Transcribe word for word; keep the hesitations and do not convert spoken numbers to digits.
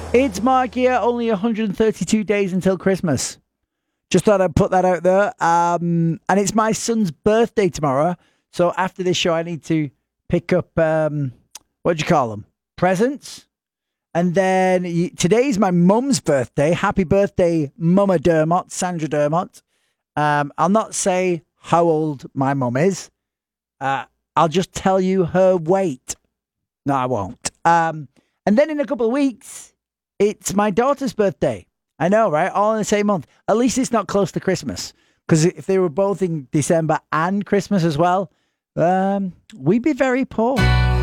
It's Mark here. Only one hundred thirty-two days until Christmas. Just thought I'd put that out there. Um, and it's my son's birthday tomorrow. So after this show, I need to pick up, um, what do you call them? Presents. And then y- today's my mum's birthday. Happy birthday, Mama Dermot, Sandra Dermot. Um, I'll not say how old my mum is. Uh, I'll just tell you her weight. No, I won't. Um, and then in a couple of weeks, it's my daughter's birthday. I know, right? All in the same month. At least it's not close to Christmas. Because if they were both in December and Christmas as well, um, we'd be very poor.